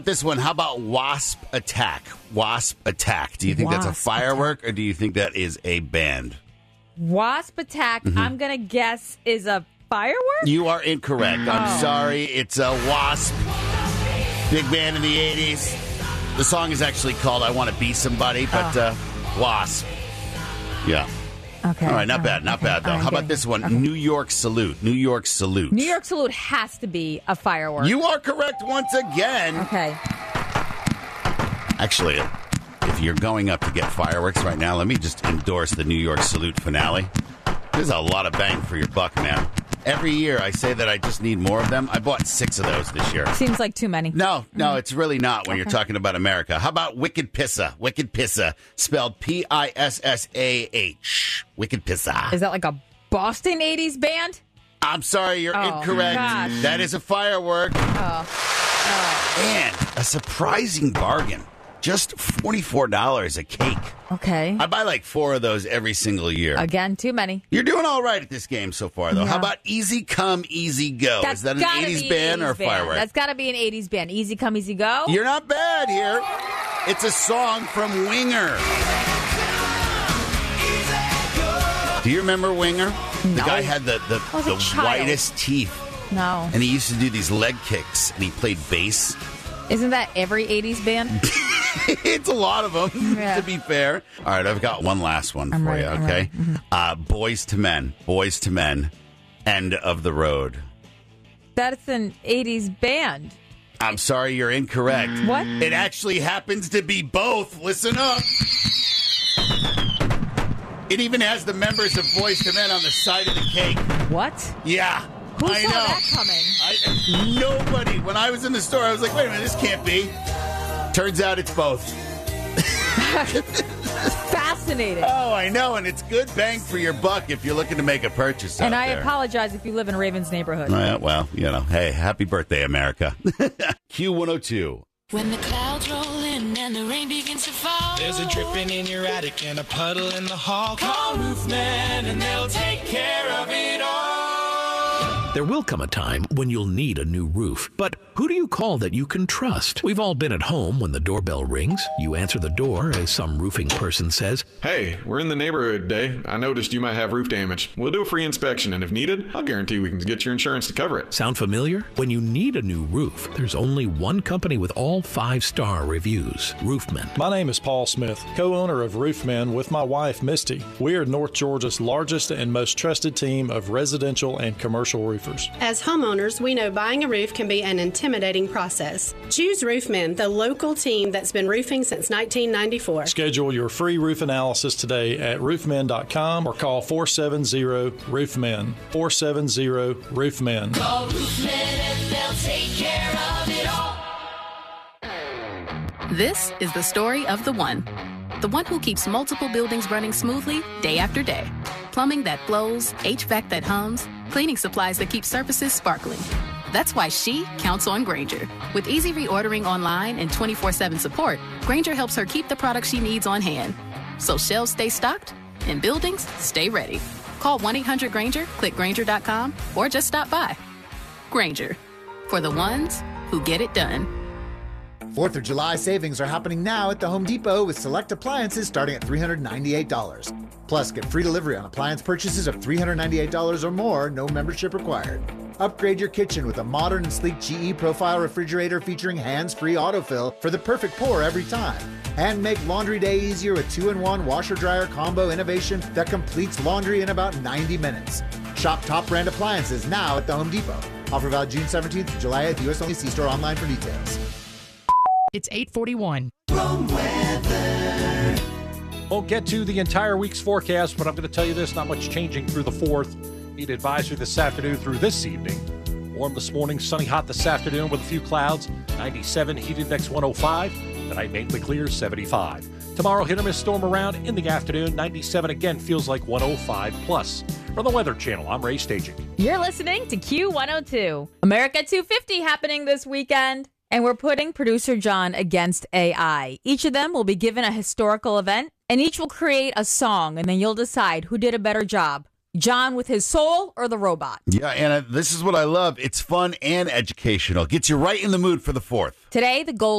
this one? How about Wasp Attack? Wasp Attack. Do you think that's a firework or do you think that is a band? Wasp Attack, I'm going to guess, is a firework? You are incorrect. I'm sorry. It's a Wasp. Big band in the 80s. The song is actually called I Want to Be Somebody, but Wasp. Yeah. Okay. All right, not bad, though. Right, How about this one? Okay. New York Salute. New York Salute. New York Salute has to be a firework. You are correct once again. Okay. Actually, if you're going up to get fireworks right now, let me just endorse the New York Salute finale. There's a lot of bang for your buck, man. Every year I say that I just need more of them. I bought 6 of those this year. Seems like too many. No, it's really not when you're talking about America. How about Wicked Pissa? Wicked Pissa, spelled P-I-S-S-A-H. Wicked Pissa. Is that like a Boston 80s band? I'm sorry, you're incorrect. Gosh. That is a firework. And a surprising bargain. Just $44 a cake. Okay. I buy like 4 of those every single year. Again, too many. You're doing all right at this game so far, though. Yeah. How about Easy Come, Easy Go? Is that an 80s band or a firework? That's got to be an 80s band. Easy Come, Easy Go? You're not bad here. It's a song from Winger. Do you remember Winger? No. The guy had the whitest teeth. No. And he used to do these leg kicks, and he played bass. Isn't that every 80s band? It's a lot of them, to be fair. All right, I've got one last one for you, okay? Boys to Men. Boys to Men. End of the Road. That's an 80s band. I'm sorry, you're incorrect. What? It actually happens to be both. Listen up. It even has the members of Boys to Men on the side of the cake. What? Yeah. Who I saw know. that coming? Nobody. When I was in the store, I was like, wait a minute, this can't be. Turns out it's both. Fascinating. Oh, I know, and it's good bang for your buck if you're looking to make a purchase And out I there. apologize if you live in Raven's neighborhood. Well, hey, happy birthday, America. Q102. When the clouds roll in and the rain begins to fall, there's a dripping in your attic and a puddle in the hall. Call Roofman and they'll take care of it all. There will come a time when you'll need a new roof, but who do you call that you can trust? We've all been at home when the doorbell rings. You answer the door as some roofing person says, "Hey, we're in the neighborhood today. I noticed you might have roof damage. We'll do a free inspection, and if needed, I'll guarantee we can get your insurance to cover it." Sound familiar? When you need a new roof, there's only one company with all 5-star reviews, Roofman. My name is Paul Smith, co-owner of Roofman with my wife, Misty. We are North Georgia's largest and most trusted team of residential and commercial roofers. As homeowners, we know buying a roof can be an intimidating process. Choose Roofman, the local team that's been roofing since 1994. Schedule your free roof analysis today at roofman.com or call 470-ROOFMEN. 470-ROOFMEN. Call Roofman and they'll take care of it all. This is the story of the one who keeps multiple buildings running smoothly day after day. Plumbing that flows, HVAC that hums, cleaning supplies that keep surfaces sparkling. That's why she counts on Grainger. With easy reordering online and 24/7 support, Grainger helps her keep the products she needs on hand. So shelves stay stocked and buildings stay ready. Call 1-800-GRAINGER, click Grainger.com, or just stop by. Grainger, for the ones who get it done. 4th of July savings are happening now at the Home Depot with select appliances starting at $398. Plus, get free delivery on appliance purchases of $398 or more, no membership required. Upgrade your kitchen with a modern and sleek GE Profile refrigerator featuring hands-free autofill for the perfect pour every time. And make laundry day easier with 2-in-1 washer-dryer combo innovation that completes laundry in about 90 minutes. Shop top brand appliances now at the Home Depot. Offer valid June 17th to July 8th. U.S. only. See store online for details. It's 8:41. Won't get to the entire week's forecast, but I'm going to tell you this, not much changing through the 4th. Heat advisory this afternoon through this evening. Warm this morning, sunny hot this afternoon with a few clouds. 97, heat index 105. Tonight mainly clear, 75. Tomorrow, hit or miss storm around in the afternoon. 97 again, feels like 105 plus. From the Weather Channel, I'm Ray Staging. You're listening to Q102. America 250 happening this weekend. And we're putting producer John against AI. Each of them will be given a historical event, and each will create a song, and then you'll decide who did a better job. John with his soul or the robot? Yeah, Anna, this is what I love. It's fun and educational. Gets you right in the mood for the 4th. Today, the goal